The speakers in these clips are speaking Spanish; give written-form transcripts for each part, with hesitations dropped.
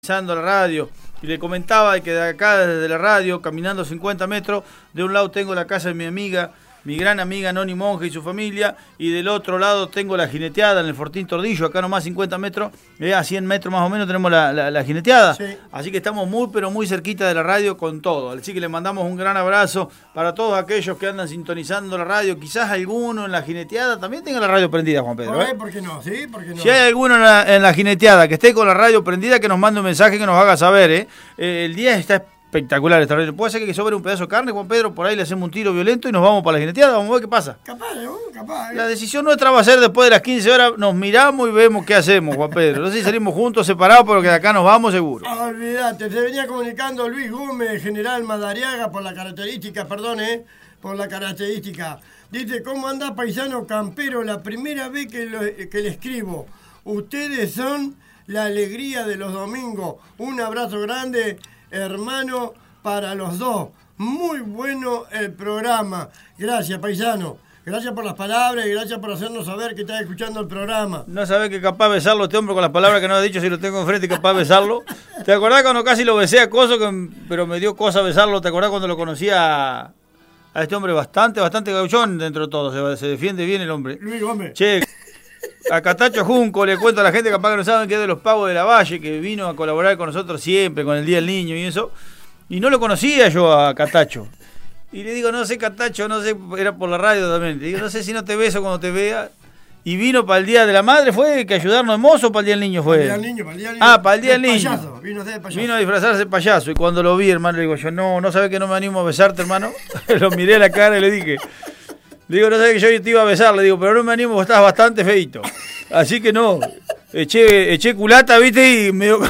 La radio y le comentaba que de acá desde la radio, caminando 50 metros, de un lado tengo la casa de mi amiga, mi gran amiga Noni Monge y su familia, y del otro lado tengo la jineteada en el Fortín Tordillo, acá nomás 50 metros, a 100 metros más o menos tenemos la jineteada, sí. Así que estamos muy pero muy cerquita de la radio con todo, así que le mandamos un gran abrazo para todos aquellos que andan sintonizando la radio, quizás alguno en la jineteada también tenga la radio prendida, Juan Pedro. ¿Por qué no? ¿Sí? ¿Por qué no? Si hay alguno en la jineteada que esté con la radio prendida, que nos mande un mensaje, que nos haga saber, el día está espectacular, extraordinario. Puede ser que sobre un pedazo de carne, Juan Pedro, por ahí le hacemos un tiro violento y nos vamos para la jineteada, vamos a ver qué pasa. Capaz. La decisión nuestra va a ser después de las 15 horas, nos miramos y vemos qué hacemos, Juan Pedro. No sé si salimos juntos, separados, pero que de acá nos vamos seguro. Olvídate, te venía comunicando Luis Gómez, general Madariaga, por la característica, por la característica. Dice, ¿cómo anda paisano campero? La primera vez que le escribo. Ustedes son la alegría de los domingos. Un abrazo grande, hermano, para los dos. Muy bueno el programa. Gracias, paisano. Gracias por las palabras y gracias por hacernos saber que estás escuchando el programa. No sabés que capaz de besarlo este hombre con las palabras que no ha dicho, si lo tengo enfrente, capaz de besarlo. ¿Te acordás cuando casi lo besé a Coso, pero me dio cosa besarlo? ¿Te acordás cuando lo conocía a este hombre bastante gauchón dentro de todo? Se defiende bien el hombre. Luis Gómez. Che, a Catacho Junco le cuento a la gente capaz que no saben que es de los Pavos de la Valle, que vino a colaborar con nosotros siempre, con el Día del Niño y eso. Y no lo conocía yo a Catacho. Y le digo, no sé, Catacho, no sé, era por la radio también. Le digo, no sé si no te beso cuando te vea. Y vino para el Día de la Madre, ¿fue que ayudarnos de mozo o para el Día del Niño fue? Para el Día del Niño. Ah, para el Día del Niño. Payaso, vino a disfrazarse de payaso. Y cuando lo vi, hermano, le digo, yo no sabes que no me animo a besarte, hermano. Lo miré a la cara y le dije, no sabes que yo te iba a besar, le digo, pero no me animo porque estás bastante feito. Así que no, eché culata, viste, y me dio...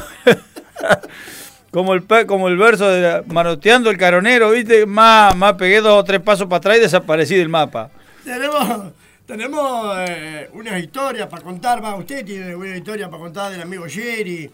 Como el verso de manoteando el caronero, ¿viste? Más pegué 2 o 3 pasos para atrás y desaparecí del mapa. Tenemos unas historias para contar, usted tiene una historia para contar del amigo Jerry,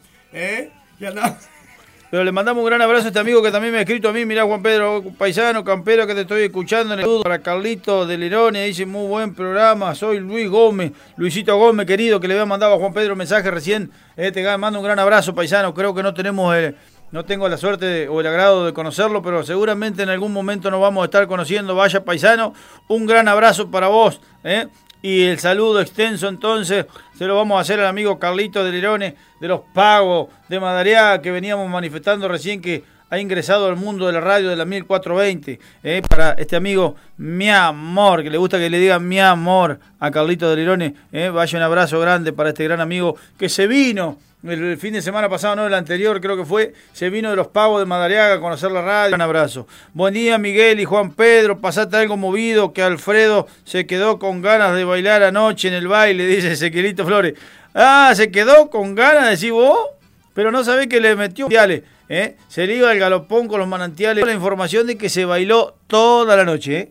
Pero le mandamos un gran abrazo a este amigo que también me ha escrito a mí. Mirá, Juan Pedro, paisano, campero, que te estoy escuchando en el saludo para Carlito de Lerone. Dice, muy buen programa, soy Luis Gómez, Luisito Gómez, querido, que le había mandado a Juan Pedro un mensaje recién. Te mando un gran abrazo, paisano. Creo que no tengo la suerte o el agrado de conocerlo, pero seguramente en algún momento nos vamos a estar conociendo. Vaya, paisano, un gran abrazo para vos, Y el saludo extenso entonces se lo vamos a hacer al amigo Carlito de Lerone, de los Pagos de Madariaga, que veníamos manifestando recién que ha ingresado al mundo de la radio de la 1420, para este amigo, mi amor, que le gusta que le digan mi amor a Carlito de Lerone, vaya un abrazo grande para este gran amigo que se vino el fin de semana pasado, no el anterior, creo que fue, se vino de los Pavos de Madariaga a conocer la radio. Un abrazo. Buen día, Miguel y Juan Pedro. Pasate algo movido, que Alfredo se quedó con ganas de bailar anoche en el baile, dice Ezequielito Flores. Ah, se quedó con ganas, decís vos, pero no sabés que le metió se le iba al galopón con los manantiales. La información de que se bailó toda la noche,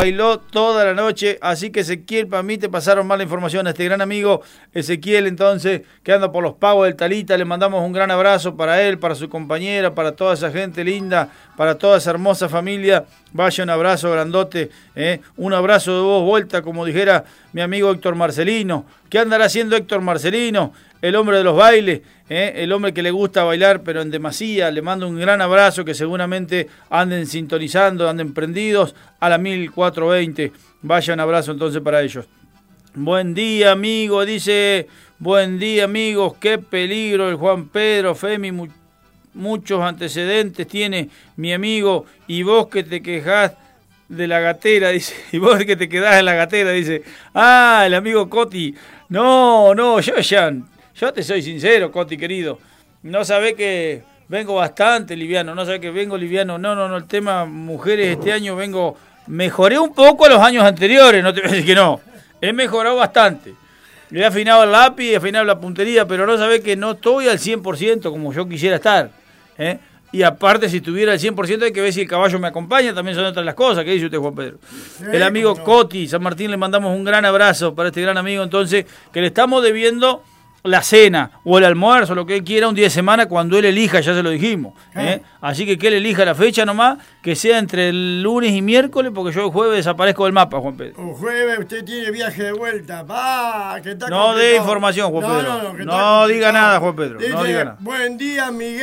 así que Ezequiel, para mí te pasaron mal la información a este gran amigo Ezequiel, entonces, que anda por los Pavos del Talita. Le mandamos un gran abrazo para él, para su compañera, para toda esa gente linda, para toda esa hermosa familia. Vaya un abrazo grandote, un abrazo de vos vuelta, como dijera mi amigo Héctor Marcelino. ¿Qué andará haciendo Héctor Marcelino? El hombre de los bailes, el hombre que le gusta bailar, pero en demasía. Le mando un gran abrazo, que seguramente anden sintonizando, anden prendidos a la 1420. Vaya un abrazo entonces para ellos. Buen día, amigo, dice, buen día, amigos, qué peligro el Juan Pedro, Femi, muchos antecedentes tiene mi amigo, y vos que te quejás de la gatera, dice, y vos que te quedás en la gatera, dice, el amigo Coti, no, yo te soy sincero, Coti, querido. No sabés que vengo bastante liviano, no sabés que vengo liviano. No, el tema mujeres este año mejoré un poco a los años anteriores, no te voy a decir que no. He mejorado bastante. Le he afinado el lápiz, he afinado la puntería, pero no sabés que no estoy al 100% como yo quisiera estar. Y aparte, si estuviera al 100% hay que ver si el caballo me acompaña, también son otras las cosas. ¿Qué dice usted, Juan Pedro? El amigo Coti, San Martín, le mandamos un gran abrazo para este gran amigo, entonces, que le estamos debiendo la cena o el almuerzo, lo que él quiera, un día de semana cuando él elija, ya se lo dijimos. Así que él elija la fecha nomás, que sea entre el lunes y miércoles, porque yo el jueves desaparezco del mapa, Juan Pedro. Un jueves usted tiene viaje de vuelta. Que está no dé información, Juan Pedro. No diga nada, Juan Pedro. Dice, no diga nada. Buen día, Miguel.